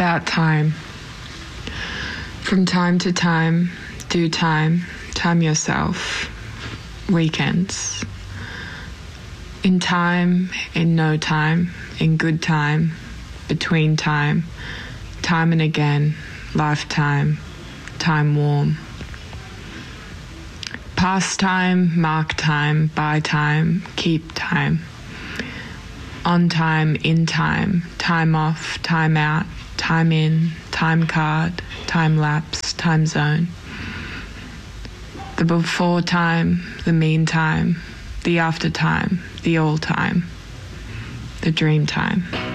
about time. From time to time, do time, time yourself, weekends. In time, in no time, in good time, between time, time and again, lifetime, time warm. Past time, mark time, buy time, keep time. On time, in time, time off, time out, time in, time card, time lapse, time zone. The before time, the meantime, the after time, the all time, the dream time.